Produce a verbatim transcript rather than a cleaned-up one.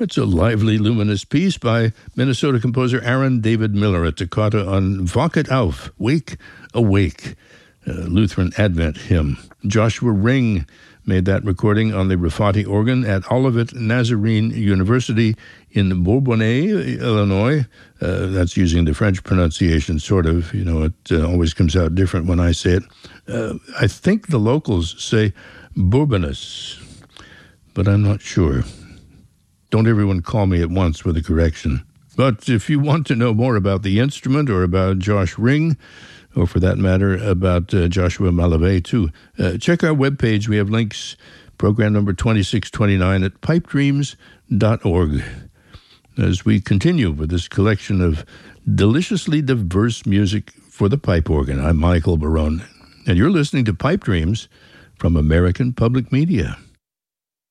It's a lively, luminous piece by Minnesota composer Aaron David Miller, a toccata on Waket auf, Wake Awake, a Lutheran Advent hymn. Joshua Ring made that recording on the Rafati organ at Olivet Nazarene University in Bourbonnais, Illinois. Uh, that's using the French pronunciation, sort of. You know, it uh, always comes out different when I say it. Uh, I think the locals say Bourbonnais, but I'm not sure. Don't everyone call me at once with a correction. But if you want to know more about the instrument or about Josh Ring, or for that matter, about uh, Joshua Malave too, uh, check our webpage. We have links, program number twenty-six twenty-nine at pipe dreams dot org. As we continue with this collection of deliciously diverse music for the pipe organ, I'm Michael Barone, and you're listening to Pipe Dreams from American Public Media.